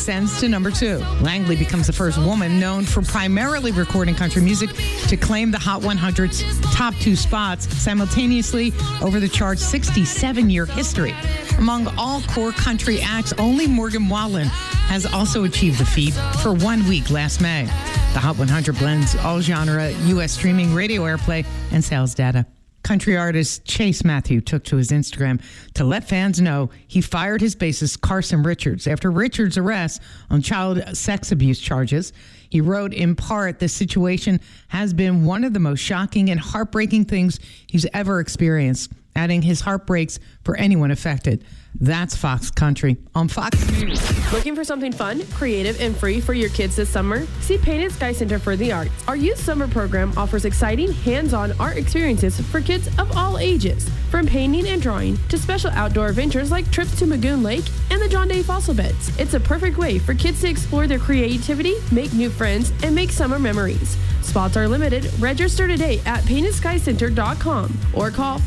ascends to number 2. Langley becomes the first woman known for primarily recording country music to claim the Hot 100's top 2 spots simultaneously over the chart's 67-year history. Among all core country acts, only Morgan Wallen has also achieved the feat for 1 week last May. The Hot 100 blends all genre U.S. streaming radio airplay and sales data. Country artist Chase Matthew took to his Instagram to let fans know he fired his bassist Carson Richards after Richards' arrest on child sex abuse charges. He wrote, in part, "The situation has been one of the most shocking and heartbreaking things he's ever experienced," adding his heart breaks for anyone affected. That's Fox Country on Fox News. Looking for something fun, creative, and free for your kids this summer? See Painted Sky Center for the Arts. Our youth summer program offers exciting, hands-on art experiences for kids of all ages. From painting and drawing to special outdoor adventures like trips to Magoon Lake and the John Day Fossil Beds. It's a perfect way for kids to explore their creativity, make new friends, and make summer memories. Spots are limited. Register today at PaintedSkyCenter.com or call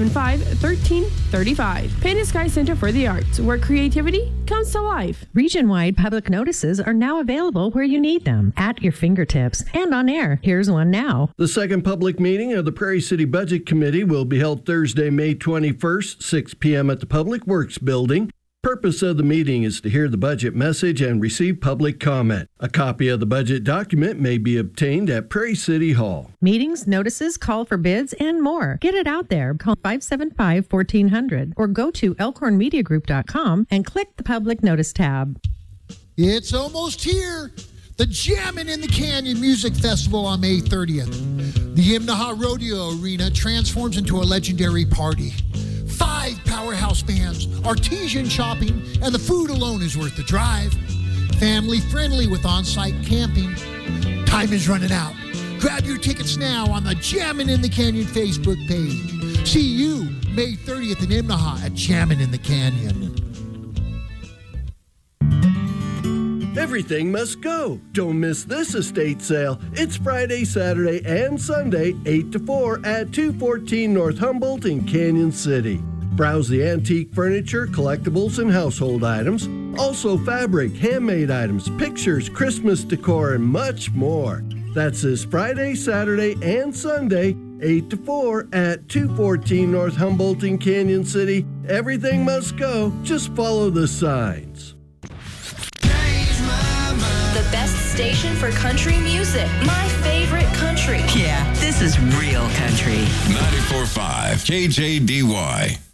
575-1335. Painted Sky Center for the Arts, where creativity comes to life. Region-wide public notices are now available where you need them, at your fingertips and on air. Here's one now. The second public meeting of the Prairie City Budget Committee will be held Thursday, May 21st, 6 p.m. at the Public Works Building. Purpose of the meeting is to hear the budget message and receive public comment. A copy of the budget document may be obtained at Prairie City Hall. Meetings, notices, call for bids, and more. Get it out there. Call 575-1400 or go to elkhornmediagroup.com and click the public notice tab. It's almost here. The Jammin' in the Canyon Music Festival on May 30th. The Imnaha Rodeo Arena transforms into a legendary party. 5 powerhouse bands, artesian shopping, and the food alone is worth the drive. Family friendly with on-site camping. Time is running out. Grab your tickets now on the Jammin' in the Canyon Facebook page. See you May 30th in Imnaha at Jammin' in the Canyon. Everything must go. Don't miss this estate sale. It's Friday, Saturday, and Sunday, 8 to 4 at 214 North Humboldt in Canyon City. Browse the antique furniture, collectibles, and household items. Also fabric, handmade items, pictures, Christmas decor, and much more. That's this Friday, Saturday, and Sunday, 8 to 4 at 214 North Humboldt in Canyon City. Everything must go. Just follow the signs. The best station for country music. My favorite country. Yeah, this is real country. 94.5 KJDY.